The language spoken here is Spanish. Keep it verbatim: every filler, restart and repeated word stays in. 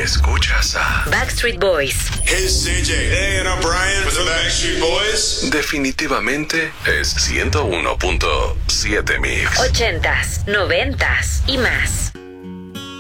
escuchas a Backstreet Boys. Hey, C J. Hey, and I'm Brian with the Backstreet Boys. definitivamente es ciento uno punto siete Mix. Ochentas, noventas y más.